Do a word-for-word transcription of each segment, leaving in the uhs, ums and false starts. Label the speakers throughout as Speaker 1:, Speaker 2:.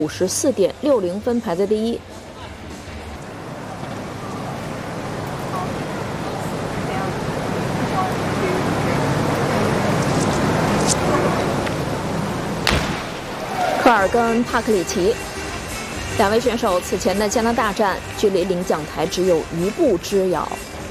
Speaker 1: 五十四点六零分，排在第一。科尔跟帕克里奇两位选手此前的加拿大站距离领奖台只有一步之遥。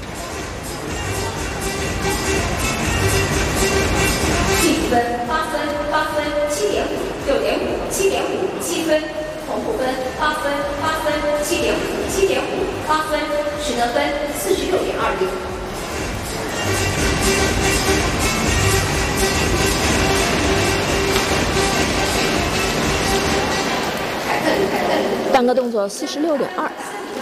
Speaker 2: 分八分八分七点五六点五七点五七分，同步分八分八分七点五七点五八分，实得分四十六点二六。
Speaker 1: 单个动作四十六点二，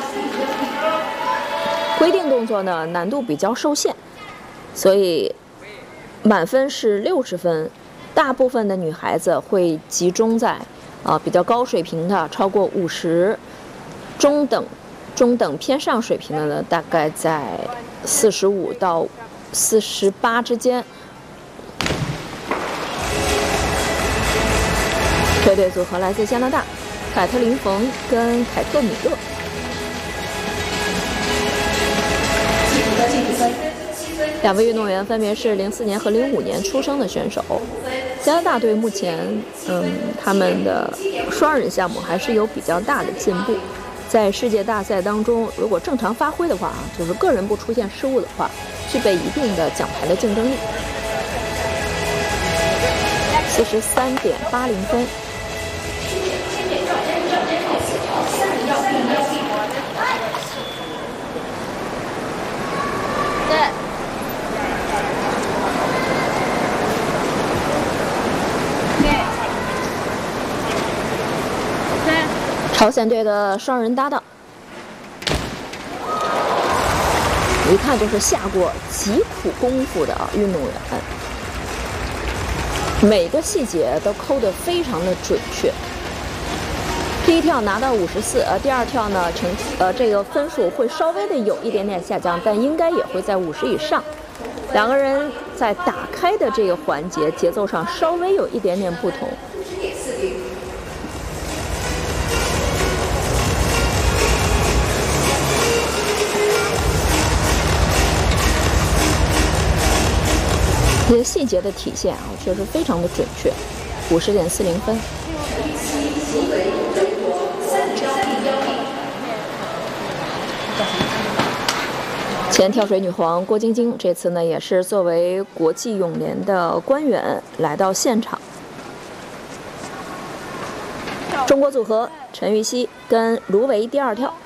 Speaker 1: 规定动作呢难度比较受限，所以。 满分是六十分，大部分的女孩子会集中在啊、呃、比较高水平的，超过五十，中等、中等偏上水平的呢，大概在四十五到四十八之间。这对组合来自加拿大，凯特琳·冯跟凯特·米勒。 两位运动员分别是零四年和零五年出生的选手。加拿大队目前，嗯，他们的双人项目还是有比较大的进步。在世界大赛当中，如果正常发挥的话，就是个人不出现失误的话，具备一定的奖牌的竞争力。四十三点八零分。 朝鲜队的双人搭档，一看就是下过极苦功夫的运动员，每个细节都抠得非常的准确。第一跳拿到五十四，呃，第二跳呢成呃这个分数会稍微的有一点点下降，但应该也会在五十以上。两个人在打开的这个环节节奏上稍微有一点点不同。 这些细节的体现啊，确实非常的准确，五十点四零分。前跳水女皇郭晶晶这次呢，也是作为国际泳联的官员来到现场。中国组合陈芋汐跟卢维第二跳。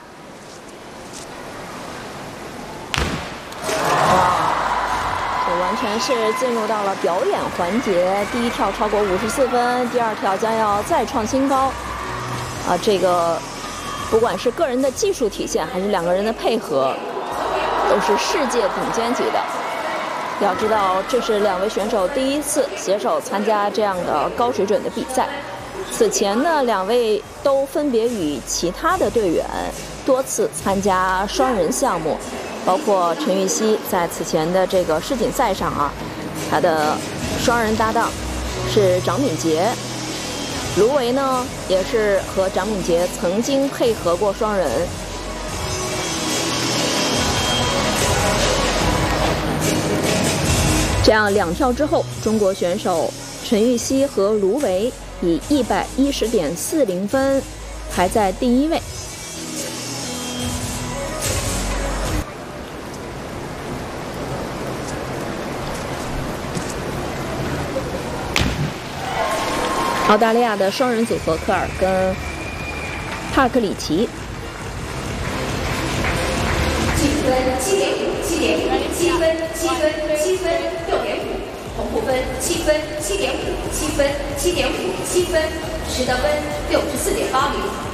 Speaker 1: 完全是进入到了表演环节，第一跳超过五十四分，第二跳将要再创新高。啊，这个不管是个人的技术体现，还是两个人的配合，都是世界顶尖级的。要知道，这是两位选手第一次携手参加这样的高水准的比赛。此前呢，两位都分别与其他的队员多次参加双人项目。 包括陈芋汐在此前的这个世锦赛上啊，他的双人搭档是张敏杰，卢维呢也是和张敏杰曾经配合过双人。这样两跳之后，中国选手陈芋汐和卢维以一百一十点四零分排在第一位。 澳大利亚的双人组合科尔跟帕克里奇，
Speaker 2: 计分七点五七点五七分七分七分六点五，同步分七分七点五七分七点五七分，实得分六十四点八零。